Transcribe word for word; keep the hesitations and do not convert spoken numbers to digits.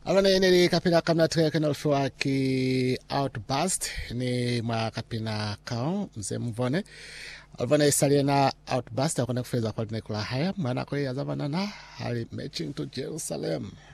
Alona yeneri kapina kamna tre kenol fwa ki Outburst ni mwa kapina kaon mze mvone. Alvona isalie na Outburst akona kufeza kwa dinekula haya. Mwana kwe ya zavana na hali matching to Jerusalem.